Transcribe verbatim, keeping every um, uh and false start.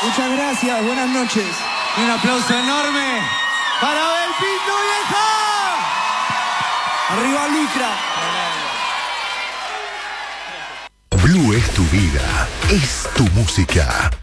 Muchas gracias, buenas noches. Y un aplauso enorme para Abel Pinto, vieja. Arriba Lucra. Blue es tu vida, es tu música.